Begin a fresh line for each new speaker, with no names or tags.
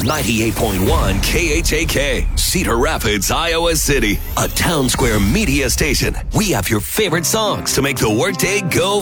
98.1 KHAK, Cedar Rapids, Iowa City. A Town Square media station. We have your favorite songs to make the workday go